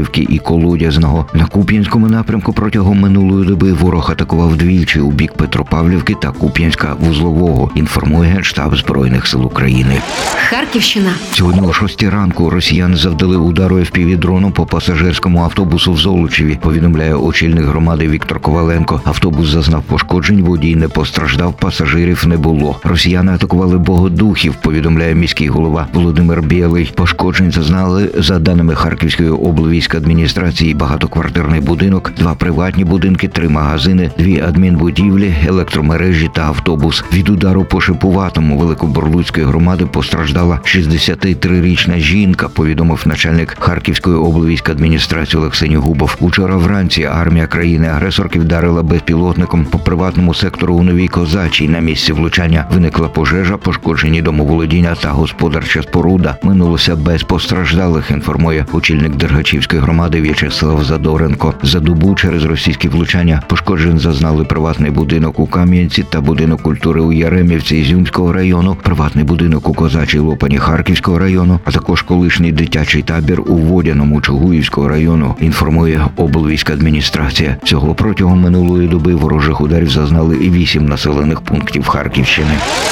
Петропавлівки і Колодязного. На Куп'янському напрямку протягом минулої доби ворог атакував двічі у бік Петропавлівки та Куп'янська-Вузлового, інформує Генштаб Збройних сил України. Харківщина. Сьогодні о 6 ранку росіяни завдали удару FPV-дроном по пасажирському автобусу в Золочеві, повідомляє очільник громади Віктор Коваленко. Автобус зазнав пошкоджень, водій не постраждав, пасажирів не було. Росіяни атакували Богодухів, повідомляє міський голова Володимир Білий. Пошкоджень зазнали, за даними Харківської облвійськадміністрації, багатоквартирний будинок, 2 приватні будинки, 3 магазини, 2 адмінбудівлі, електромережі та автобус. Від удару по Шипуватому Великоборлуцької громади постраждала 63-річна жінка, повідомив начальник Харківської облвійськадміністрації Олексій Губов. Учора вранці армія країни-агресорки вдарила безпілотником по приватному сектору у Новій Козачій. На місці влучання виникла пожежа, пошкоджені домоволодіння та господарча споруда. Минулося без постраждалих, інформує очільник Дергачівської громади В'ячеслав Задоренко. За добу через російські влучання пошкоджень зазнали приватний будинок у Кам'янці та будинок культури у Яремівці Ізюмського району, приватний будинок у Козачій Лопані Харківського району, а також колишній дитячий табір у Водяному Чугуївського району, інформує облвійськадміністрація. Всього протягом минулої доби ворожих ударів зазнали 8 населених пунктів Харківщини.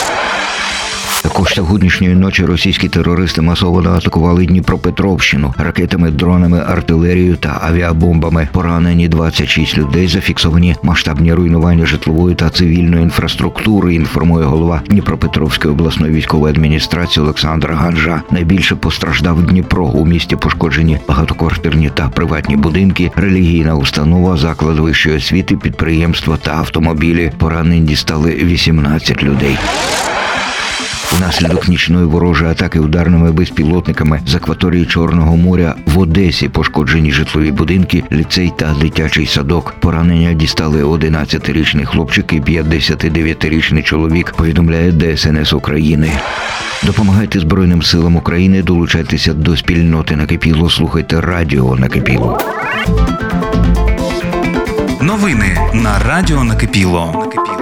Також сьогоднішньої ночі російські терористи масово атакували Дніпропетровщину ракетами, дронами, артилерією та авіабомбами. Поранені 26 людей, зафіксовані масштабні руйнування житлової та цивільної інфраструктури, інформує голова Дніпропетровської обласної військової адміністрації Олександр Ганжа. Найбільше постраждав Дніпро. У місті пошкоджені багатоквартирні та приватні будинки, релігійна установа, заклад вищої освіти, підприємства та автомобілі. Поранені дістали 18 людей. Внаслідок нічної ворожої атаки ударними безпілотниками з акваторії Чорного моря в Одесі пошкоджені житлові будинки, ліцей та дитячий садок. Поранення дістали 11-річний хлопчик і 59-річний чоловік, повідомляє ДСНС України. Допомагайте Збройним силам України, долучайтеся до спільноти Накипіло, слухайте радіо Накипіло. Новини на радіо Накипіло.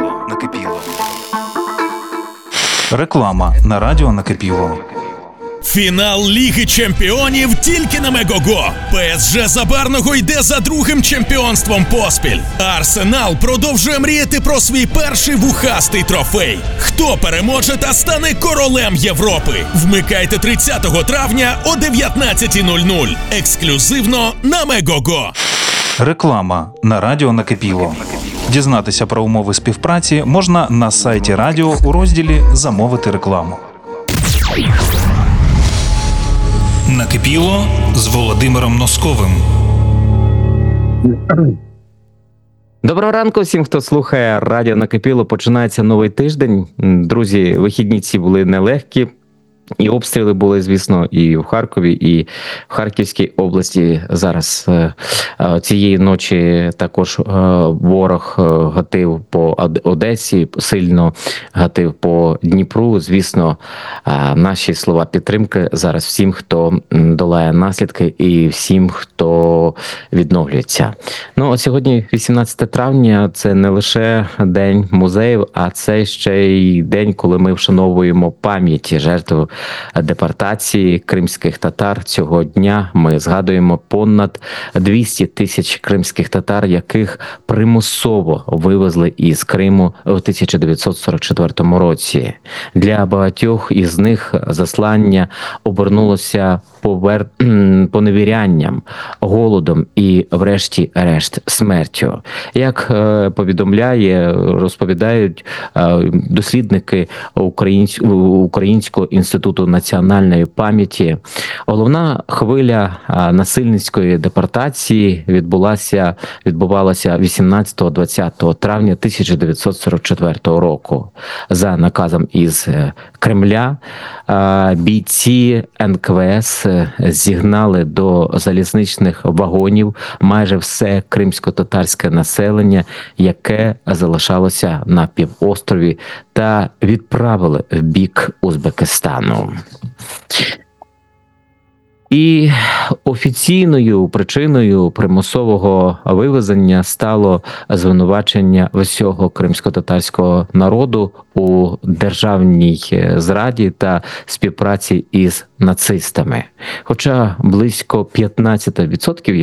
Реклама на радіо Накипіло. Фінал Ліги Чемпіонів тільки на Мегого. ПСЖ Забарного йде за другим чемпіонством поспіль. Арсенал продовжує мріяти про свій перший вухастий трофей. Хто переможе та стане королем Європи? Вмикайте 30 травня о 19:00. Ексклюзивно на Мегого. Реклама на радіо Накипіло. Дізнатися про умови співпраці можна на сайті радіо у розділі «Замовити рекламу». Накипіло з Володимиром Носковим. Доброго ранку всім, хто слухає радіо Накипіло. Починається новий тиждень. Друзі, вихідні ці були нелегкі. І обстріли були, звісно, і в Харкові, і в Харківській області. Зараз цієї ночі також ворог гатив по Одесі, сильно гатив по Дніпру. Звісно, наші слова підтримки зараз всім, хто долає наслідки, і всім, хто відновлюється. Ну, сьогодні 18 травня – це не лише День музеїв, а це ще й день, коли ми вшановуємо пам'ять жертв депортації кримських татар. Цього дня ми згадуємо понад 200 тисяч кримських татар, яких примусово вивезли із Криму у 1944 році. Для багатьох із них заслання обернулося поневірянням, голодом і врешті-решт смертю. Як розповідають дослідники Українського інституту національної пам'яті, головна хвиля насильницької депортації відбувалася 18-20 травня 1944 року. За наказом із Кремля бійці НКВС зігнали до залізничних вагонів майже все кримсько-татарське населення, яке залишалося на півострові, та відправили в бік Узбекистану. І офіційною причиною примусового вивезення стало звинувачення всього кримсько-татарського народу у державній зраді та співпраці із нацистами. Хоча близько 15%